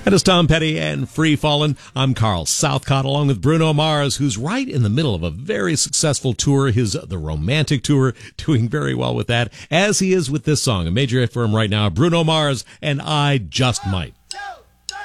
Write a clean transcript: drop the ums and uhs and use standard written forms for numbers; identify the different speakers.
Speaker 1: That is Tom Petty and Free Fallin'. I'm Carl Southcott along with Bruno Mars, who's right in the middle of a very successful tour, the Romantic Tour, doing very well with that, as he is with this song, a major hit for him right now, Bruno Mars and I Just Might.